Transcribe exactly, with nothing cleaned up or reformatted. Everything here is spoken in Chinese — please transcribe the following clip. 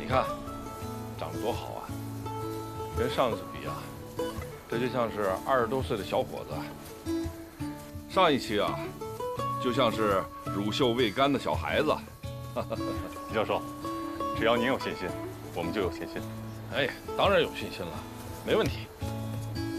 你看，长得多好啊！跟上次比啊，这就像是二十多岁的小伙子；上一期啊，就像是乳臭未干的小孩子。 李教授，只要您有信心，我们就有信心。 哎，当然有信心了，没问题。